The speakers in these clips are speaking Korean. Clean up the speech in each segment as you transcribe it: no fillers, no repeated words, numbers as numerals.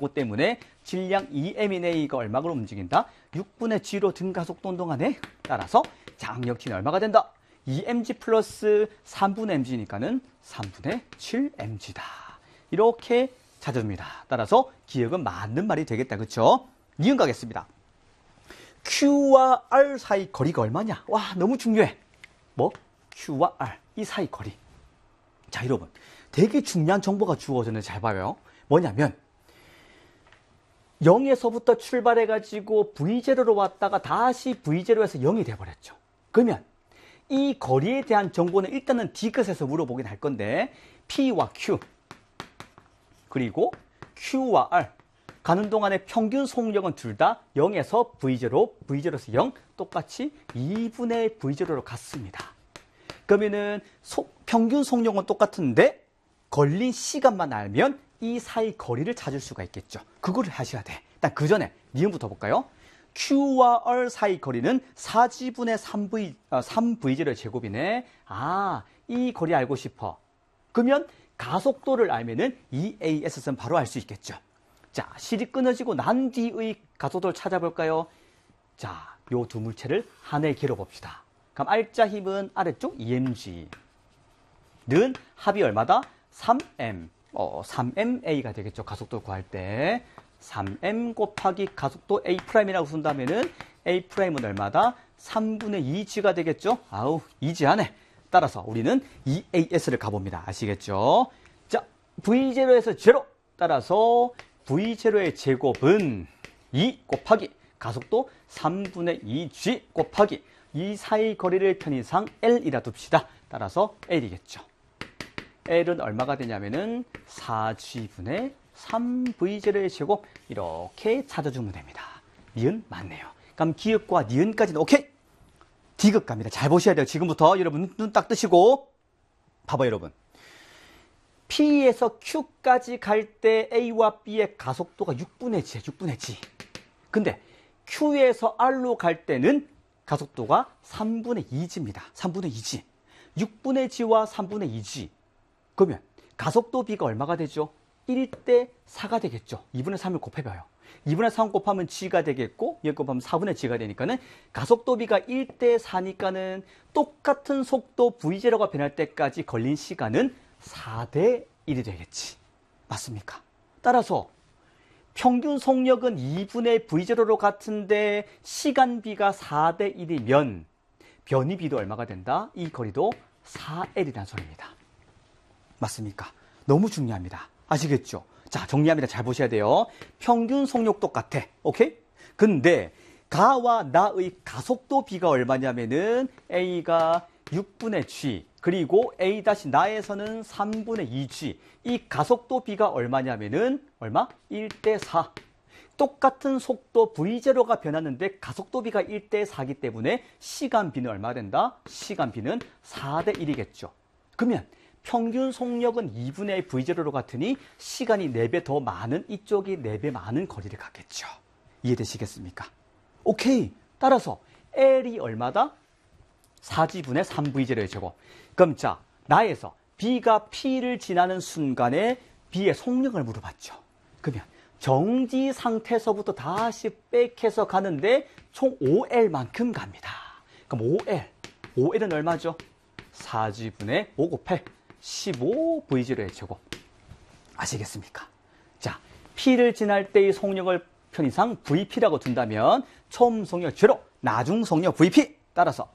요거 때문에 질량 2m인 A가 얼마로 움직인다? 6분의 G로 등가속도 운동하네. 따라서 장력 T는 얼마가 된다? 2mg 플러스 3분의 mg니까는 3분의 7mg다. 이렇게 찾아줍니다. 따라서 기억은 맞는 말이 되겠다. 그쵸? 니은 가겠습니다. Q와 R 사이 거리가 얼마냐? 와, 너무 중요해. 뭐? Q와 R 이 사이 거리. 자, 여러분 되게 중요한 정보가 주어졌는데 잘 봐요. 뭐냐면 0에서부터 출발해가지고 V0로 왔다가 다시 V0에서 0이 돼버렸죠. 그러면 이 거리에 대한 정보는 일단은 D컷에서 물어보긴 할 건데 P와 Q 그리고 Q와 R 가는 동안의 평균 속력은 둘 다 0에서 V0, V0에서 0 똑같이 2분의 V0로 갔습니다. 그러면은 평균 속력은 똑같은데 걸린 시간만 알면 이 사이 거리를 찾을 수가 있겠죠. 그거를 하셔야 돼. 일단 그 전에 니은부터 볼까요? Q와 R 사이 거리는 4G분의 3V0의 제곱이네. 아, 이 거리 알고 싶어. 그러면 가속도를 알면은 EAS는 바로 알 수 있겠죠. 자, 실이 끊어지고 난 뒤의 가속도를 찾아볼까요? 자, 요 두 물체를 하나의 개로 봅시다. 그럼 R자 힘은 아래쪽 2mg. 는 합이 얼마다? 3m. 3ma가 되겠죠. 가속도 구할 때. 3m 곱하기 가속도 A'이라고 쓴다면은 A'은 얼마다? 3분의 2g가 되겠죠. 아우, 이지하네. 따라서 우리는 EAS를 가봅니다. 아시겠죠? 자, V0에서 0. 따라서 V0의 제곱은 2 곱하기 가속도 3분의 2g 곱하기 이 사이 거리를 편의상 L이라 둡시다. 따라서 L이겠죠. L은 얼마가 되냐면은 4G분의 3V0의 제곱 이렇게 찾아주면 됩니다. 니은 맞네요. 그럼 기역과 니은까지는 오케이. D급 갑니다. 잘 보셔야 돼요. 지금부터 여러분 눈 딱 뜨시고 봐봐요 여러분. P에서 Q까지 갈 때 A와 B의 가속도가 6분의 G야. 6분의 G. 근데 Q에서 R로 갈 때는 가속도가 3분의 2G입니다. 3분의 2G. 6분의 G와 3분의 2G. 그러면 가속도 B가 얼마가 되죠? 1대 4가 되겠죠. 2분의 3을 곱해봐요. 2분의 3 곱하면 G가 되겠고 여기 곱하면 4분의 G가 되니까는 가속도 B가 1대 4니까는 똑같은 속도 V0가 변할 때까지 걸린 시간은 4대 1이 되겠지. 맞습니까? 따라서 평균 속력은 2분의 V0로 같은데 시간 B가 4대 1이면 변이 B도 얼마가 된다? 이 거리도 4L이라는 소리입니다. 맞습니까? 너무 중요합니다. 아시겠죠? 자, 정리합니다. 잘 보셔야 돼요. 평균 속력 똑같아. 오케이? 근데 가와 나의 가속도 B가 얼마냐면은 A가 6분의 G 그리고 A-나에서는 3분의 2G 이 가속도 B가 얼마냐면은 얼마? 1대 4. 똑같은 속도 V0가 변하는데 가속도 B가 1대 4이기 때문에 시간 B는 얼마 된다? 시간 B는 4대 1이겠죠. 그러면 평균 속력은 2분의 V0로 같으니 시간이 4배 더 많은 이쪽이 4배 많은 거리를 갔겠죠. 이해되시겠습니까? 오케이. 따라서 L이 얼마다? 4G분의 3V0의 제곱. 그럼 자, 나에서 B가 P를 지나는 순간에 B의 속력을 물어봤죠. 그러면 정지 상태에서부터 다시 백해서 가는데 총 5L만큼 갑니다. 그럼 5L은 얼마죠? 4G분의 5 곱해 15V0의 제곱. 아시겠습니까? 자, P를 지날 때의 속력을 편의상 VP라고 둔다면 처음 속력 0, 나중 속력 VP. 따라서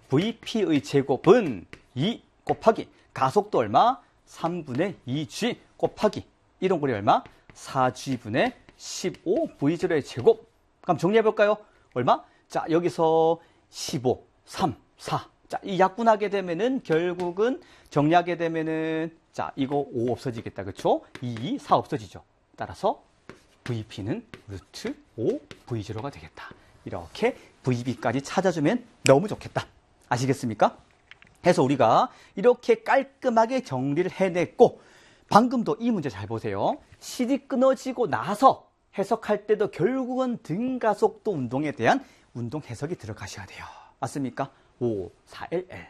VP의 제곱은 2 곱하기 가속도 얼마? 3분의 2G 곱하기 이동거리 얼마? 4G분의 15V0의 제곱. 그럼 정리해볼까요? 얼마? 자, 여기서 15, 3, 4. 자, 이 약분하게 되면은 결국은 정리하게 되면은 자, 이거 5 없어지겠다. 그쵸? 2, 4 없어지죠. 따라서 VP는 루트 5V0가 되겠다. 이렇게 VB까지 찾아주면 너무 좋겠다. 아시겠습니까? 해서 우리가 이렇게 깔끔하게 정리를 해냈고 방금도 이 문제 잘 보세요. 실이 끊어지고 나서 해석할 때도 결국은 등가속도 운동에 대한 운동 해석이 들어가셔야 돼요. 맞습니까? 5, 4LL.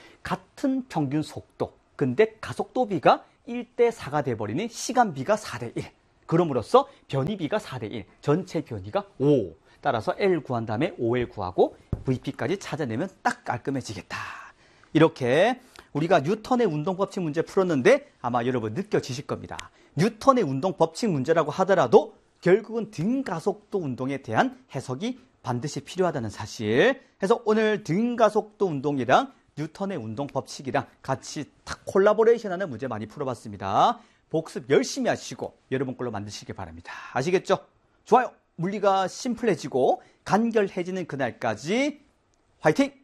같은 평균 속도. 근데 가속도 B가 1대 4가 돼버리니 시간 B가 4대 1. 그럼으로써 변이비가 4대 1, 전체 변이가 5. 따라서 L 구한 다음에 OL 구하고 VP까지 찾아내면 딱 깔끔해지겠다. 이렇게 우리가 뉴턴의 운동법칙 문제 풀었는데 아마 여러분 느껴지실 겁니다. 뉴턴의 운동법칙 문제라고 하더라도 결국은 등가속도 운동에 대한 해석이 반드시 필요하다는 사실. 그래서 오늘 등가속도 운동이랑 뉴턴의 운동법칙이랑 같이 탁 콜라보레이션하는 문제 많이 풀어봤습니다. 복습 열심히 하시고 여러분 걸로 만드시기 바랍니다. 아시겠죠? 좋아요. 물리가 심플해지고 간결해지는 그날까지 화이팅!